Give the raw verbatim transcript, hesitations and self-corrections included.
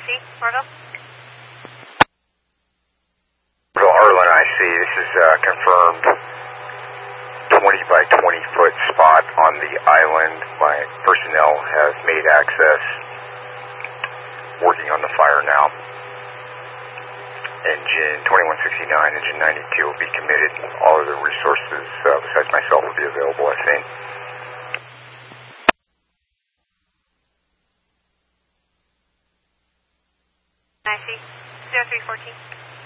C, Marville. Harlan, I see. This is uh, confirmed twenty by twenty foot spot on the island. My personnel has made access. Working on the fire now. Engine twenty-one sixty-nine, engine ninety-two will be committed. All of the resources uh, besides myself will be available, I think. I see. zero three fourteen.